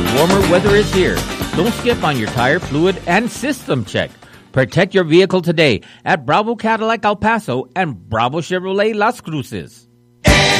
warmer weather is here. Don't skip on your tire, fluid, and system check. Protect your vehicle today at Bravo Cadillac El Paso and Bravo Chevrolet Las Cruces.